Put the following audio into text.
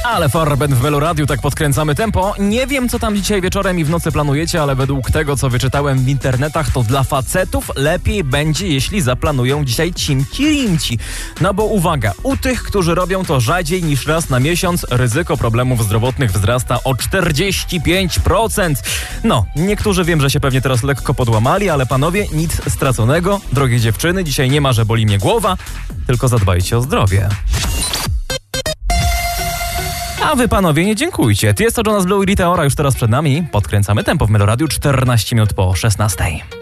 Ale farben w Meloradiu, tak podkręcamy tempo. Nie wiem, co tam dzisiaj wieczorem i w nocy planujecie, ale według tego, co wyczytałem w internetach, to dla facetów lepiej będzie, jeśli zaplanują dzisiaj cimci-rimci. No bo uwaga, u tych, którzy robią to rzadziej niż raz na miesiąc, ryzyko problemów zdrowotnych wzrasta o 45%. No, niektórzy wiem, że się pewnie teraz lekko podłamali, ale panowie, nic straconego. Drogie dziewczyny, dzisiaj nie ma, że boli mnie głowa, tylko zadbajcie o zdrowie. A wy, panowie, nie dziękujcie. Jest to Jonas Blue i Rita Ora już teraz przed nami. Podkręcamy tempo w Meloradiu 14 minut po 16.